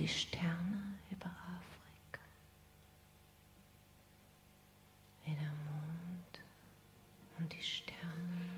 die Sterne über Afrika, wie der Mond und die Sterne.